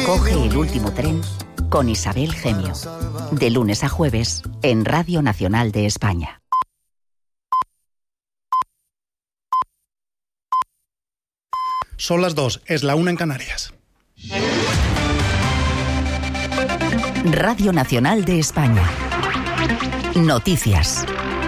Coge el último tren con Isabel Gemio. De lunes a jueves en Radio Nacional de España. Son las 2, es la 1 en Canarias. Radio Nacional de España. Noticias.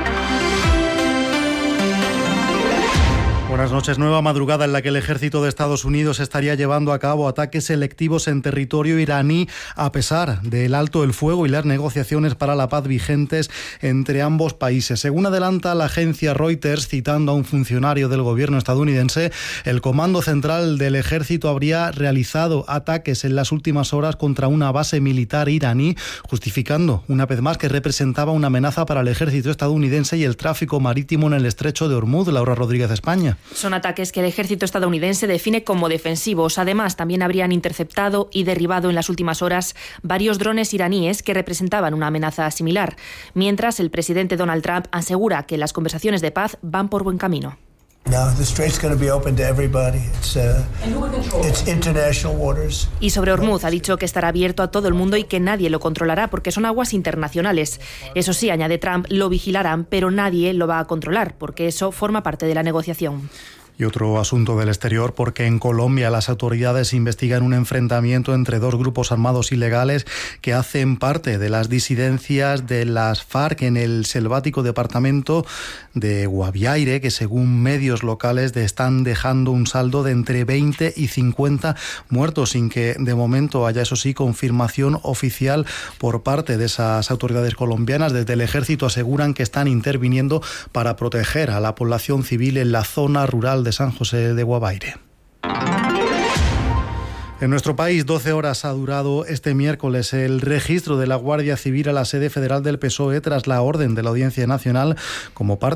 Buenas noches. Nueva madrugada en la que el ejército de Estados Unidos estaría llevando a cabo ataques selectivos en territorio iraní a pesar del alto el fuego y las negociaciones para la paz vigentes entre ambos países. Según adelanta la agencia Reuters, citando a un funcionario del gobierno estadounidense, el Comando Central del Ejército habría realizado ataques en las últimas horas contra una base militar iraní, justificando una vez más que representaba una amenaza para el ejército estadounidense y el tráfico marítimo en el estrecho de Hormuz. Laura Rodríguez, España. Son ataques que el ejército estadounidense define como defensivos. Además, también habrían interceptado y derribado en las últimas horas varios drones iraníes que representaban una amenaza similar. Mientras, el presidente Donald Trump asegura que las conversaciones de paz van por buen camino. Y sobre Hormuz ha dicho que estará abierto a todo el mundo y que nadie lo controlará porque son aguas internacionales. Eso sí, añade Trump, lo vigilarán, pero nadie lo va a controlar porque eso forma parte de la negociación. Y otro asunto del exterior, porque en Colombia las autoridades investigan un enfrentamiento entre dos grupos armados ilegales que hacen parte de las disidencias de las FARC en el selvático departamento de Guaviare, que según medios locales están dejando un saldo de entre 20 y 50 muertos, sin que de momento haya, eso sí, confirmación oficial por parte de esas autoridades colombianas. Desde el ejército aseguran que están interviniendo para proteger a la población civil en la zona rural de San José de Guaviare. En nuestro país, 12 horas ha durado este miércoles el registro de la Guardia Civil a la sede federal del PSOE tras la orden de la Audiencia Nacional como parte